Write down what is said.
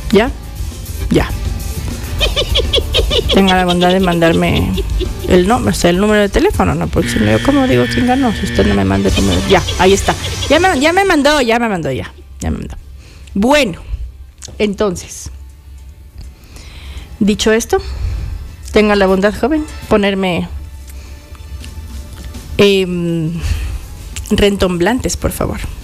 ¿Ya? Ya. Tenga la bondad de mandarme el número de teléfono, ¿no? Porque si no, yo como digo, quién ganó, si usted no me manda el número. Ya, ahí está. Ya me mandó. Bueno, entonces, dicho esto, tenga la bondad, joven, ponerme rentomblantes, por favor.